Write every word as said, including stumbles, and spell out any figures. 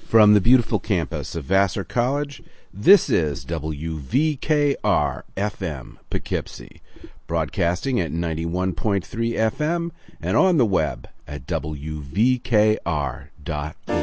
From the beautiful campus of Vassar College, this is W V K R F M Poughkeepsie, broadcasting at ninety-one point three F M and on the web at W V K R dot org.